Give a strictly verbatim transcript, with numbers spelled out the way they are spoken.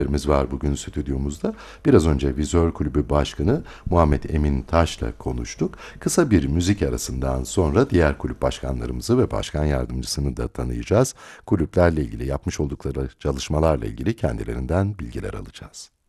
Biz var bugün stüdyomuzda. Biraz önce Vizör Kulübü Başkanı Muhammed Emin Taş'la konuştuk. Kısa bir müzik arasından sonra diğer kulüp başkanlarımızı ve başkan yardımcısını da tanıyacağız. Kulüplerle ilgili yapmış oldukları çalışmalarla ilgili kendilerinden bilgiler alacağız.